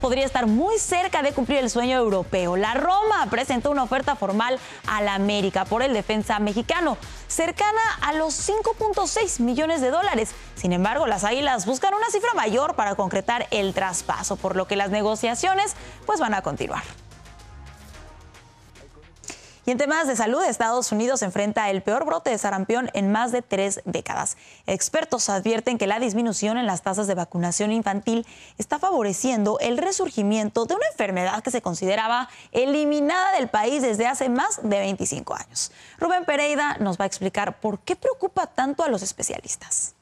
podría estar muy cerca de cumplir el sueño europeo. La Roma presentó una oferta formal al América por el defensa mexicano, cercana a los 5.6 millones de dólares. Sin embargo, las Águilas buscan una cifra mayor para concretar el traspaso, por lo que las negociaciones pues van a continuar. Y en temas de salud, Estados Unidos enfrenta el peor brote de sarampión en más de 3 décadas. Expertos advierten que la disminución en las tasas de vacunación infantil está favoreciendo el resurgimiento de una enfermedad que se consideraba eliminada del país desde hace más de 25 años. Rubén Pereira nos va a explicar por qué preocupa tanto a los especialistas.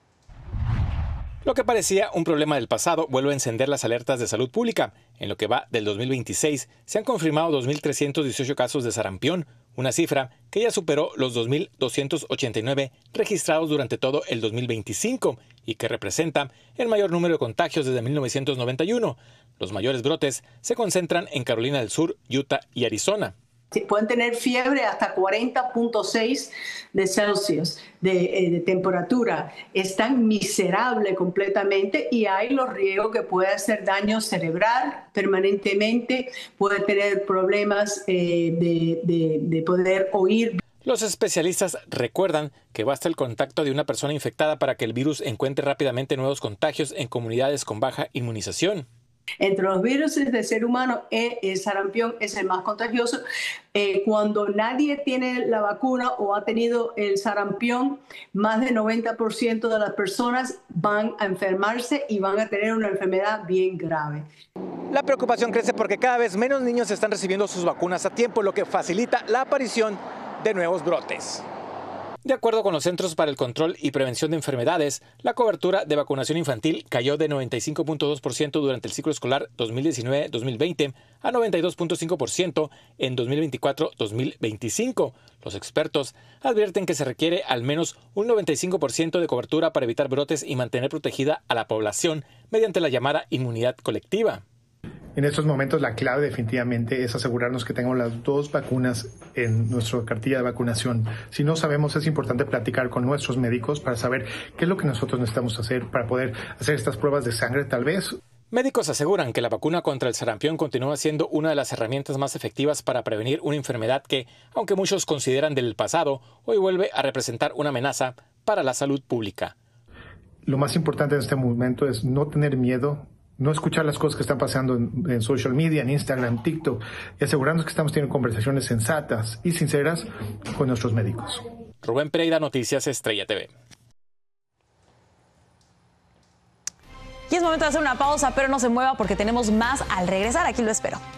Lo que parecía un problema del pasado vuelve a encender las alertas de salud pública. En lo que va del 2026, se han confirmado 2.318 casos de sarampión, una cifra que ya superó los 2.289 registrados durante todo el 2025 y que representa el mayor número de contagios desde 1991. Los mayores brotes se concentran en Carolina del Sur, Utah y Arizona. Pueden tener fiebre hasta 40.6 de Celsius de temperatura. Están miserables completamente y hay los riesgos que puede hacer daño cerebral permanentemente, puede tener problemas de poder oír. Los especialistas recuerdan que basta el contacto de una persona infectada para que el virus encuentre rápidamente nuevos contagios en comunidades con baja inmunización. Entre los virus del ser humano, el sarampión es el más contagioso. Cuando nadie tiene la vacuna o ha tenido el sarampión, más del 90% de las personas van a enfermarse y van a tener una enfermedad bien grave. La preocupación crece porque cada vez menos niños están recibiendo sus vacunas a tiempo, lo que facilita la aparición de nuevos brotes. De acuerdo con los Centros para el Control y Prevención de Enfermedades, la cobertura de vacunación infantil cayó de 95.2% durante el ciclo escolar 2019-2020 a 92.5% en 2024-2025. Los expertos advierten que se requiere al menos un 95% de cobertura para evitar brotes y mantener protegida a la población mediante la llamada inmunidad colectiva. En estos momentos la clave definitivamente es asegurarnos que tengamos las 2 vacunas en nuestra cartilla de vacunación. Si no sabemos, es importante platicar con nuestros médicos para saber qué es lo que nosotros necesitamos hacer para poder hacer estas pruebas de sangre tal vez. Médicos aseguran que la vacuna contra el sarampión continúa siendo una de las herramientas más efectivas para prevenir una enfermedad que, aunque muchos consideran del pasado, hoy vuelve a representar una amenaza para la salud pública. Lo más importante en este momento es no tener miedo, no escuchar las cosas que están pasando en social media, en Instagram, TikTok, y asegurarnos que estamos teniendo conversaciones sensatas y sinceras con nuestros médicos. Rubén Pereira, Noticias Estrella TV. Y es momento de hacer una pausa, pero no se mueva porque tenemos más al regresar. Aquí lo espero.